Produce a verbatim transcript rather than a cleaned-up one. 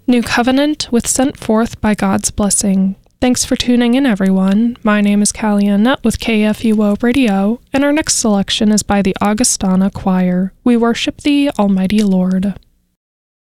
New Covenant with Sent Forth by God's Blessing. Thanks for tuning in, everyone. My name is Callie Annette with K F U O Radio, and our next selection is by the Augustana Choir. We worship thee, Almighty Lord.